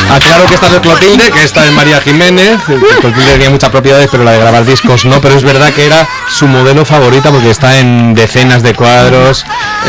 Aclaro que esta es de Clotilde, que esta es María Jiménez. Clotilde tenía muchas propiedades, pero la de grabar discos no, pero es verdad que era su modelo favorita porque está en decenas de cuadros.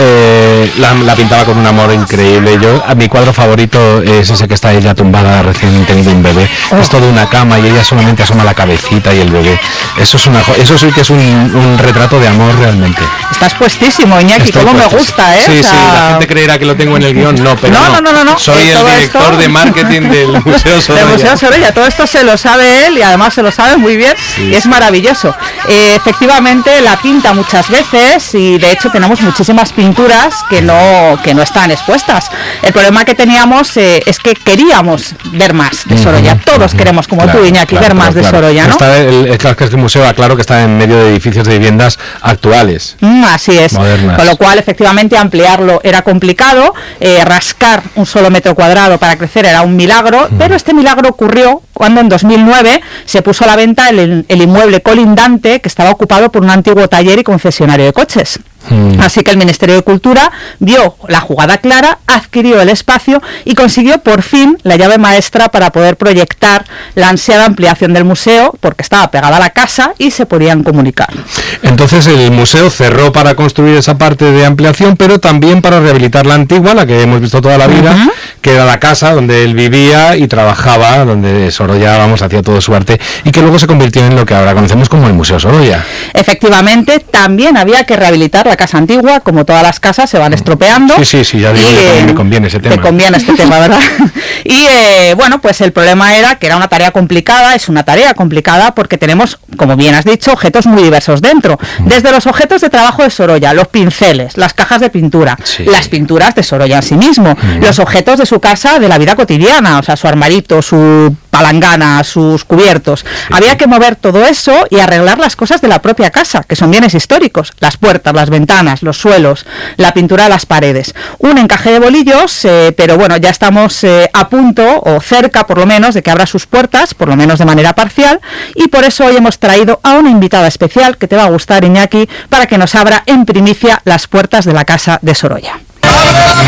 La pintaba con un amor increíble. Mi cuadro favorito es ese que está ella tumbada recién tenido un bebé. Es todo una cama y ella solamente asoma la cabecita y el bebé. Eso sí que es un retrato de amor realmente. Estás puestísimo, Iñaki, cómo me gusta, ¿eh? Sí, o sea... sí, la gente creerá que lo tengo en el guión, no, pero no. Soy el director de marketing del Museo Sorolla. Del Museo Sorolla, todo esto se lo sabe él y además se lo sabe muy bien, y es maravilloso. Efectivamente la pinta muchas veces y de hecho tenemos muchísimas pinturas que no están expuestas. El problema que teníamos es que queríamos ver más de Sorolla. Todos queremos, como tú, Iñaki, ver más de Sorolla, ¿no? El museo, aclaro que está en medio de edificios de viviendas actuales. Así es. Modernas. Con lo cual, efectivamente, ampliarlo era complicado, rascar un solo metro cuadrado para crecer era un milagro, pero este milagro ocurrió cuando en 2009 se puso a la venta el inmueble colindante que estaba ocupado por un antiguo taller y concesionario de coches. Así que el Ministerio de Cultura vio la jugada clara, adquirió el espacio y consiguió por fin la llave maestra para poder proyectar la ansiada ampliación del museo, porque estaba pegada a la casa y se podían comunicar. Entonces el museo cerró para construir esa parte de ampliación, pero también para rehabilitar la antigua, la que hemos visto toda la vida, que era la casa donde él vivía y trabajaba, donde Sorolla, hacía todo su arte, y que luego se convirtió en lo que ahora conocemos como el Museo Sorolla. Efectivamente, también había que rehabilitar la casa antigua, como todas las casas se van estropeando. Sí, ya digo, me conviene ese tema. Te conviene este tema, ¿verdad? Y bueno, pues el problema era que era una tarea complicada, es una tarea complicada porque tenemos, como bien has dicho, objetos muy diversos dentro. Desde los objetos de trabajo de Sorolla, los pinceles, las cajas de pintura, las pinturas de Sorolla en sí mismo, los objetos de su casa de la vida cotidiana, o sea, su armarito, su palangana, sus cubiertos. Había que mover todo eso y arreglar las cosas de la propia casa, que son bienes históricos, las puertas, las ventanas, los suelos, la pintura de las paredes. Un encaje de bolillos, pero bueno, ya estamos a punto, o cerca por lo menos, de que abra sus puertas, por lo menos de manera parcial, y por eso hoy hemos traído a una invitada especial que te va a gustar, Iñaki, para que nos abra en primicia las puertas de la casa de Sorolla.